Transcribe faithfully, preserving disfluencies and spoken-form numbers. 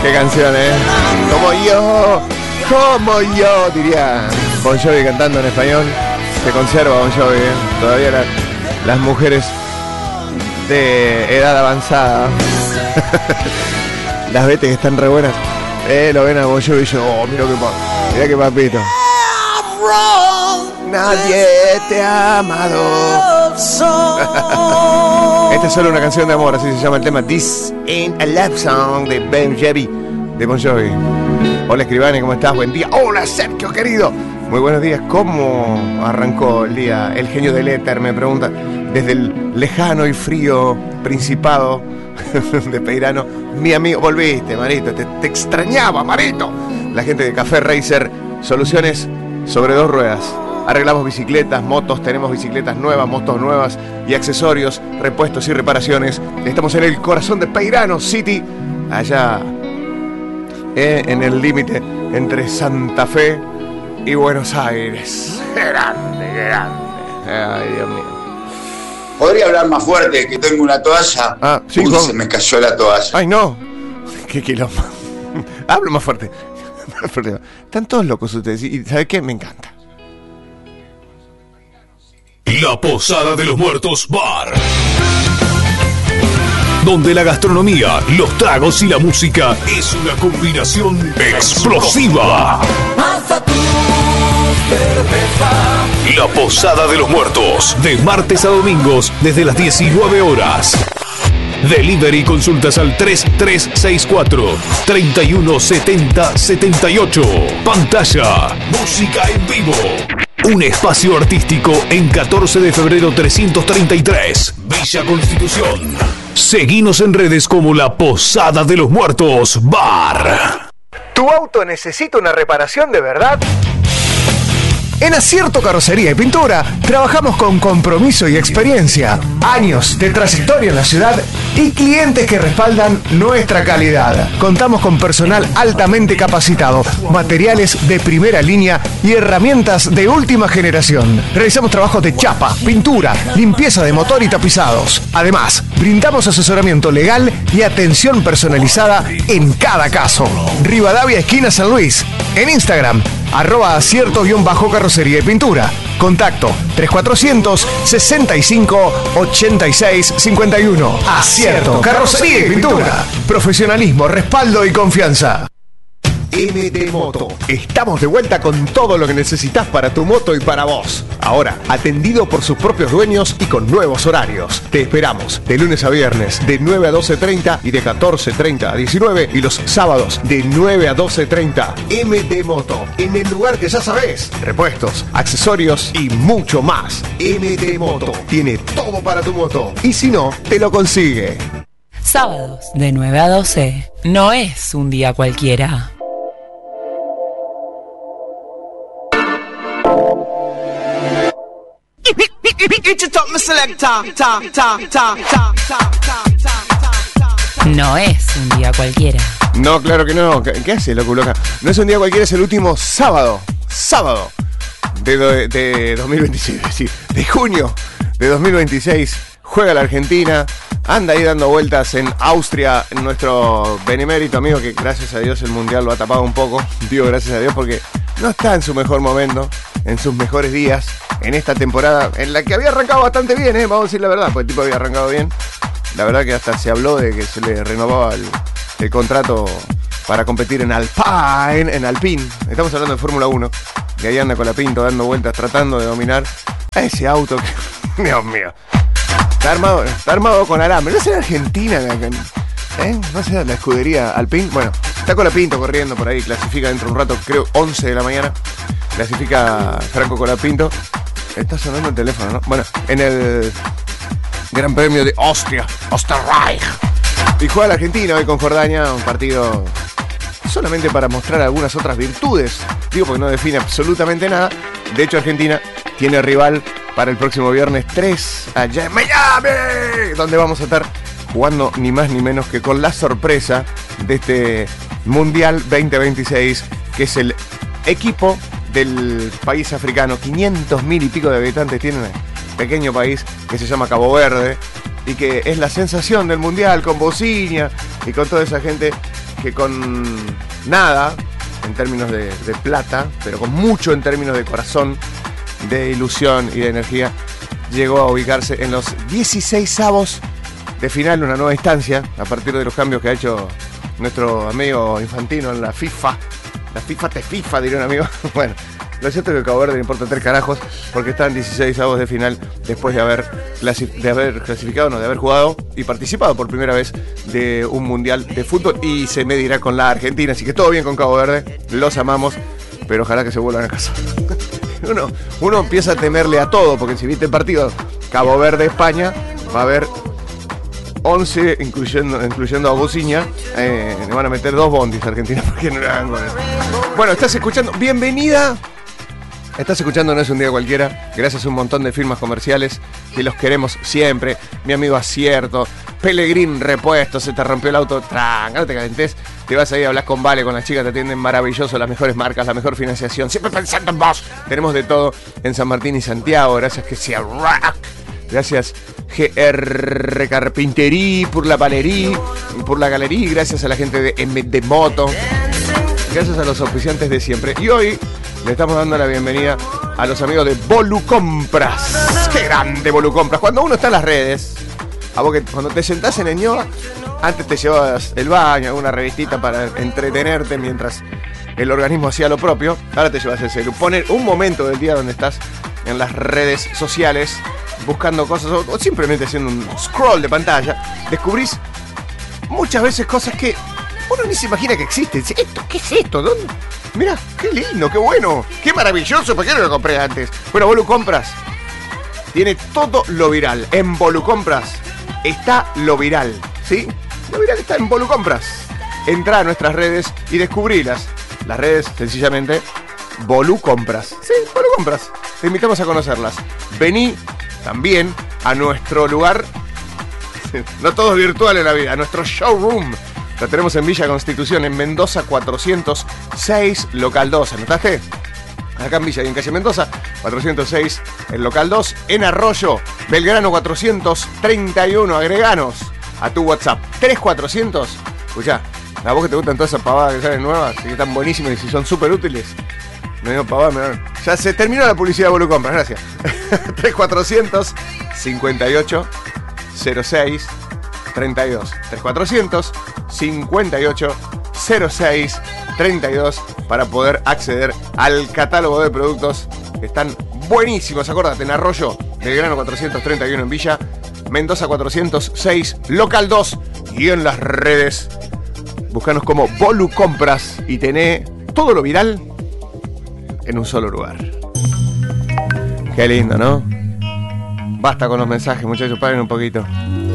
Qué canción, ¿eh? Como yo, como yo, diría Bon Jovi cantando en español. Se conserva Bon Jovi, ¿eh? Todavía la, las mujeres de edad avanzada, las vetes que están re buenas, eh, lo ven a Bon Jovi y dicen, oh, mira qué papito, mira qué papito. Nadie te ha amado. Esta es solo una canción de amor, así se llama el tema. This ain't a love song de Ben Jovi, de Bon Jovi. Hola Escribane, ¿cómo estás? Buen día. Hola Sergio, querido. Muy buenos días. ¿Cómo arrancó el día? El genio del éter me pregunta. Desde el lejano y frío Principado de Peirano. Mi amigo, volviste, Marito. Te, te extrañaba, Marito. La gente de Café Racer, soluciones sobre dos ruedas. Arreglamos bicicletas, motos, tenemos bicicletas nuevas, motos nuevas y accesorios, repuestos y reparaciones. Estamos en el corazón de Peirano City, allá eh, en el límite entre Santa Fe y Buenos Aires. Grande, grande. Ay, Dios mío. ¿Podría hablar más fuerte? Que tengo una toalla. Ah, sí, Uy, con... se me cayó la toalla. Ay, no. Qué quilombo. Hablo más fuerte. Están todos locos ustedes. Y ¿sabe qué? Me encanta. La Posada de los Muertos Bar, donde la gastronomía, los tragos y la música es una combinación explosiva. La Posada de los Muertos, de martes a domingos desde las diecinueve horas. Delivery y consultas al tres tres seis cuatro, treinta y uno setenta setenta y ocho. Pantalla, música en vivo. Un espacio artístico en catorce de febrero trescientos treinta y tres, Villa Constitución. Seguinos en redes como La Posada de los Muertos Bar. ¿Tu auto necesita una reparación de verdad? En Acierto Carrocería y Pintura trabajamos con compromiso y experiencia, años de trayectoria en la ciudad y clientes que respaldan nuestra calidad. Contamos con personal altamente capacitado, materiales de primera línea y herramientas de última generación. Realizamos trabajos de chapa, pintura, limpieza de motor y tapizados. Además, brindamos asesoramiento legal y atención personalizada en cada caso. Rivadavia, esquina San Luis. En Instagram, arroba acierto-carrocería y pintura. Contacto tres cuatrocientos sesenta y cinco ochenta y seis cincuenta y uno. Acierto, carrocería y pintura. Profesionalismo, respaldo y confianza. M D Moto. Estamos de vuelta con todo lo que necesitas para tu moto y para vos. Ahora, atendido por sus propios dueños y con nuevos horarios. Te esperamos de lunes a viernes de nueve a doce treinta y de catorce treinta a diecinueve y los sábados de nueve a doce treinta. M D Moto, en el lugar que ya sabés. Repuestos, accesorios y mucho más. M D Moto tiene todo para tu moto y si no, te lo consigue. Sábados de nueve a doce. No es un día cualquiera. No es un día cualquiera. No, claro que no. ¿Qué, qué hace, loco, loca? No es un día cualquiera, es el último sábado. Sábado de, do, de dos mil veintiséis, es decir, de junio de dos mil veintiséis. Juega la Argentina. Anda ahí dando vueltas en Austria, nuestro benemérito amigo, que gracias a Dios el Mundial lo ha tapado un poco. Digo gracias a Dios porque no está en su mejor momento, en sus mejores días, en esta temporada en la que había arrancado bastante bien, ¿eh? Vamos a decir la verdad, porque el tipo había arrancado bien. La verdad que hasta se habló de que se le renovaba el, el contrato para competir en Alpine, en Alpine. Estamos hablando de Fórmula uno, que ahí anda con la Pinto dando vueltas, tratando de dominar a ese auto que, Dios mío. Está armado, está armado con alambre. No sé en Argentina, ¿eh? No sé la escudería Alpine. Bueno, está con la Pinto corriendo por ahí. Clasifica dentro de un rato, creo once de la mañana. Clasifica Franco Colapinto. Está sonando el teléfono, ¿no? Bueno, en el Gran Premio de Austria, Österreich. Y juega la Argentina hoy con Jordania. Un partido solamente para mostrar algunas otras virtudes. Digo porque no define absolutamente nada. De hecho, Argentina tiene rival para el próximo viernes tres allá en Miami, donde vamos a estar jugando ni más ni menos que con la sorpresa de este Mundial veinte veintiséis, que es el equipo del país africano. quinientos mil y pico de habitantes tiene un pequeño país que se llama Cabo Verde y que es la sensación del Mundial, con Bociña y con toda esa gente que con nada, en términos de, de plata, pero con mucho en términos de corazón, de ilusión y de energía, llegó a ubicarse en los dieciseisavos de final, una nueva instancia, a partir de los cambios que ha hecho nuestro amigo Infantino en la FIFA. La FIFA te FIFA, diría un amigo. Bueno, lo cierto es que Cabo Verde le importa tres carajos, porque está en dieciseisavos de final después de haber, clasi- de haber clasificado, no, de haber jugado y participado por primera vez de un mundial de fútbol, y se medirá con la Argentina. Así que todo bien con Cabo Verde, los amamos, pero ojalá que se vuelvan a casa. Uno, uno empieza a temerle a todo, porque si viste el partido Cabo Verde-España, va a haber once, incluyendo, incluyendo a Bociña. Eh, le van a meter dos bondis a Argentina porque no le hagan goles. Bueno, estás escuchando, bienvenida. Estás escuchando No es un día cualquiera, gracias a un montón de firmas comerciales que los queremos siempre. Mi amigo Acierto, Pelegrín Repuesto, se te rompió el auto, tranca, no te calentes. Te vas a ir a hablar con Vale, con las chicas, te atienden maravilloso, las mejores marcas, la mejor financiación, siempre pensando en vos. Tenemos de todo en San Martín y Santiago, gracias que sea rock. Gracias G R Carpintería, por la palería, por la galería, gracias a la gente de M D Moto, gracias a los oficiantes de siempre. Y hoy le estamos dando la bienvenida a los amigos de Volucompras. ¡Qué grande Volucompras! Cuando uno está en las redes, a vos que cuando te sentás en Ñoa, antes te llevabas el baño, alguna revistita para entretenerte mientras el organismo hacía lo propio. Ahora te llevas el celu. Poner un momento del día donde estás en las redes sociales buscando cosas o, o simplemente haciendo un scroll de pantalla, descubrís muchas veces cosas que uno ni se imagina que existen. ¿Esto? ¿Qué es esto? ¿Dónde? Mira, qué lindo, qué bueno, qué maravilloso. ¿Por qué no lo compré antes? Bueno, Volucompras tiene todo lo viral. En Volucompras está lo viral, ¿sí? Lo viral está en Volucompras. Entrá a nuestras redes y descubrilas. Las redes, sencillamente, Volucompras. Sí, Volucompras. Te invitamos a conocerlas. Vení también a nuestro lugar, no todo es virtual en la vida, a nuestro showroom. Lo tenemos en Villa Constitución, en Mendoza cuatrocientos seis, local dos. ¿Anotaste? Acá en Villa y en calle Mendoza, cuatrocientos seis, el local dos. En Arroyo, Belgrano cuatrocientos treinta y uno. Agreganos a tu WhatsApp. tres cuatrocientos. Escuchá, a vos que te gustan todas esas pavadas que salen nuevas y que están buenísimas y si son súper útiles. Me dio pavada, me dio... Ya se terminó la publicidad de Volucompras, gracias. tres cuatrocientos cincuenta y ocho cero seis treinta y dos. tres cuatrocientos cincuenta y ocho cero seis treinta y dos para poder acceder al catálogo de productos que están buenísimos. Acordate, en Arroyo, Belgrano cuatrocientos treinta y uno en Villa, Mendoza cuatrocientos seis, local dos, y en las redes. Búscanos como Volucompras y tené todo lo viral en un solo lugar. Qué lindo, ¿no? Basta con los mensajes, muchachos, paren un poquito.